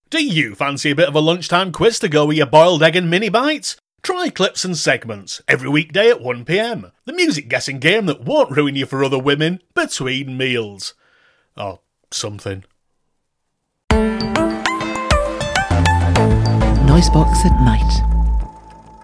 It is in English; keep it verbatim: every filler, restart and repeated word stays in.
Do you fancy a bit of a lunchtime quiz to go with your boiled egg and mini bites? Try Clips and Segments every weekday at one p m. The music guessing game that won't ruin you for other women between meals. Or something. Noisebox at night.